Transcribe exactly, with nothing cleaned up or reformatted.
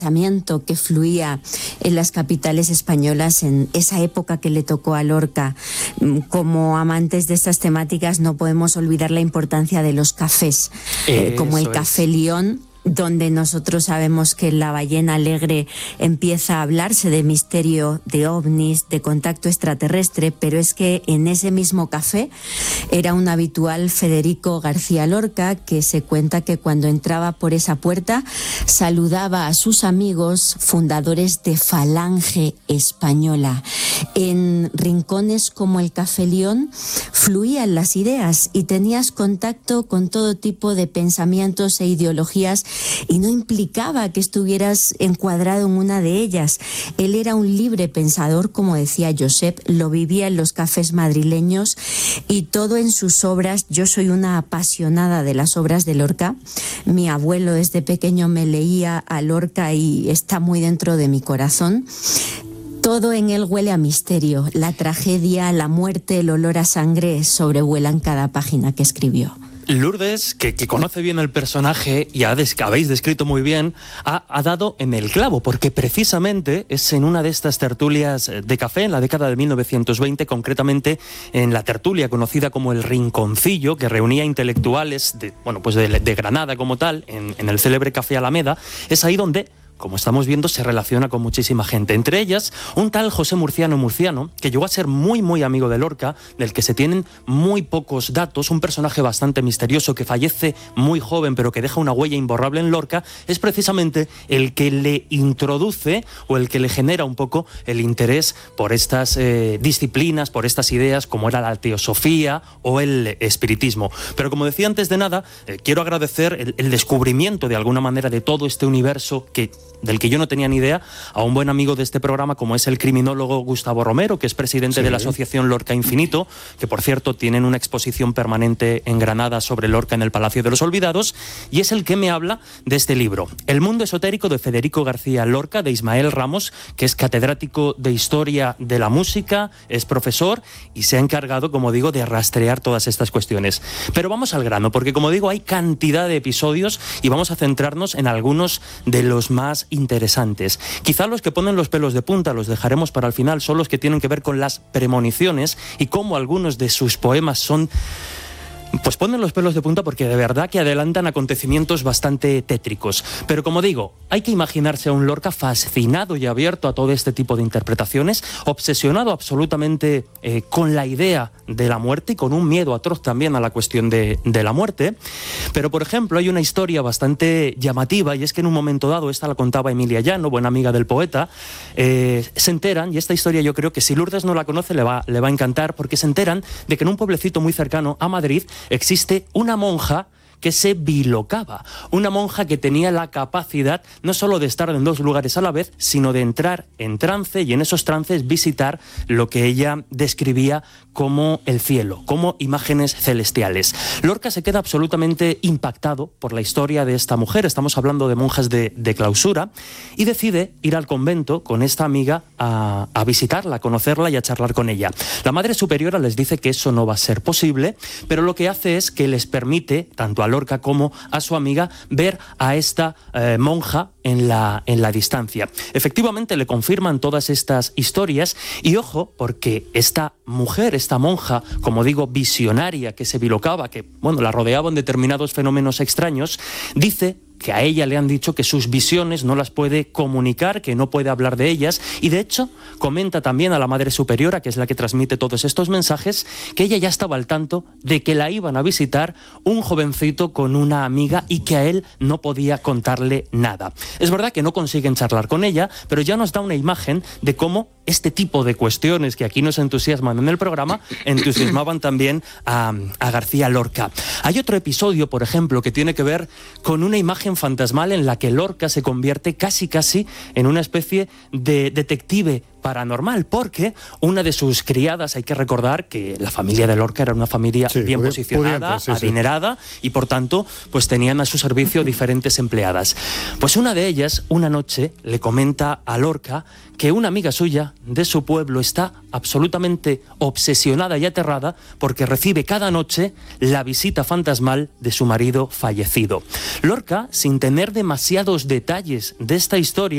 pensamiento que fluía en las capitales españolas en esa época que le tocó a Lorca. Como amantes de estas temáticas no podemos olvidar la importancia de los cafés, eh, como el Café León, donde nosotros sabemos que la ballena alegre empieza a hablarse de misterio, de ovnis, de contacto extraterrestre, pero es que en ese mismo café era un habitual Federico García Lorca, que se cuenta que cuando entraba por esa puerta saludaba a sus amigos fundadores de Falange Española. En rincones como el Café León fluían las ideas y tenías contacto con todo tipo de pensamientos e ideologías, y no implicaba que estuvieras encuadrado en una de ellas. Él era un libre pensador, como decía Josep, lo vivía en los cafés madrileños y todo en sus obras. Yo soy una apasionada de las obras de Lorca. Mi abuelo desde pequeño me leía a Lorca y está muy dentro de mi corazón. Todo en él huele a misterio. La tragedia, la muerte, el olor a sangre sobrevuelan cada página que escribió. Lourdes, que, que conoce bien el personaje y ha des, habéis descrito muy bien, ha, ha dado en el clavo, porque precisamente es en una de estas tertulias de café, en la década de mil novecientos veinte, concretamente en la tertulia conocida como El Rinconcillo, que reunía intelectuales de, bueno, pues de, de Granada como tal, en, en el célebre Café Alameda. Es ahí donde, como estamos viendo, se relaciona con muchísima gente. Entre ellas, un tal José Murciano Murciano, que llegó a ser muy, muy amigo de Lorca, del que se tienen muy pocos datos, un personaje bastante misterioso que fallece muy joven, pero que deja una huella imborrable en Lorca, es precisamente el que le introduce o el que le genera un poco el interés por estas eh, disciplinas, por estas ideas, como era la teosofía o el espiritismo. Pero como decía antes de nada, eh, quiero agradecer el, el descubrimiento de alguna manera de todo este universo que del que yo no tenía ni idea, a un buen amigo de este programa como es el criminólogo Gustavo Romero, que es presidente sí. de la asociación Lorca Infinito, que por cierto tienen una exposición permanente en Granada sobre Lorca en el Palacio de los Olvidados, y es el que me habla de este libro, El mundo esotérico de Federico García Lorca, de Ismael Ramos, que es catedrático de Historia de la Música, es profesor y se ha encargado, como digo, de rastrear todas estas cuestiones. Pero vamos al grano, porque como digo, hay cantidad de episodios y vamos a centrarnos en algunos de los más interesantes. Quizá los que ponen los pelos de punta los dejaremos para el final, son los que tienen que ver con las premoniciones y cómo algunos de sus poemas son... pues ponen los pelos de punta porque de verdad que adelantan acontecimientos bastante tétricos. Pero como digo, hay que imaginarse a un Lorca fascinado y abierto a todo este tipo de interpretaciones, obsesionado absolutamente eh, con la idea de la muerte y con un miedo atroz también a la cuestión de, de la muerte. Pero, por ejemplo, hay una historia bastante llamativa, y es que en un momento dado, esta la contaba Emilia Llano, buena amiga del poeta, eh, se enteran, y esta historia yo creo que si Lourdes no la conoce le va, le va a encantar, porque se enteran de que en un pueblecito muy cercano a Madrid existe una monja que se bilocaba, una monja que tenía la capacidad no solo de estar en dos lugares a la vez, sino de entrar en trance y en esos trances visitar lo que ella describía como el cielo, como imágenes celestiales. Lorca se queda absolutamente impactado por la historia de esta mujer, estamos hablando de monjas de, de clausura, y decide ir al convento con esta amiga a, a visitarla, a conocerla y a charlar con ella. La Madre Superiora les dice que eso no va a ser posible, pero lo que hace es que les permite, tanto a Lorca como a su amiga, ver a esta eh, monja en la, en la distancia. Efectivamente le confirman todas estas historias y ojo, porque esta mujer, esta monja, como digo, visionaria, que se bilocaba, que bueno, la rodeaban determinados fenómenos extraños, dice que a ella le han dicho que sus visiones no las puede comunicar, que no puede hablar de ellas, y de hecho comenta también a la Madre Superiora, que es la que transmite todos estos mensajes, que ella ya estaba al tanto de que la iban a visitar un jovencito con una amiga y que a él no podía contarle nada. Es verdad que no consiguen charlar con ella, pero ya nos da una imagen de cómo este tipo de cuestiones que aquí nos entusiasman en el programa entusiasmaban también a, a García Lorca. Hay otro episodio, por ejemplo, que tiene que ver con una imagen fantasmal en la que Lorca se convierte casi casi en una especie de detective paranormal, porque una de sus criadas, hay que recordar que la familia de Lorca era una familia sí, bien posicionada, pudiente, sí, adinerada, sí. y por tanto pues tenían a su servicio diferentes empleadas. Pues una de ellas, una noche, le comenta a Lorca que una amiga suya de su pueblo está absolutamente obsesionada y aterrada porque recibe cada noche la visita fantasmal de su marido fallecido. Lorca, sin tener demasiados detalles de esta historia,